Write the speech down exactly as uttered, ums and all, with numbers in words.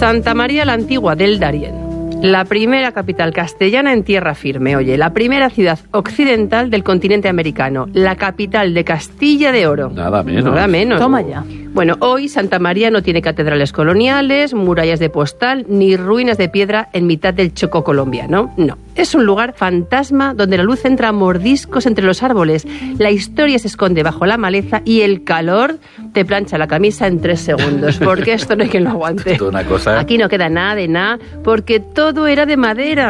Santa María la Antigua del Darién. La primera capital castellana en tierra firme, oye, la primera ciudad occidental del continente americano, la capital de Castilla de Oro. Nada menos. Nada menos. Toma ya. Bueno, hoy Santa María no tiene catedrales coloniales, murallas de postal, ni ruinas de piedra en mitad del Chocó colombiano. No, es un lugar fantasma donde la luz entra a mordiscos entre los árboles, la historia se esconde bajo la maleza y el calor te plancha la camisa en tres segundos, porque esto no hay quien lo aguante. Esto es una cosa... Aquí no queda nada de nada, porque todo era de madera.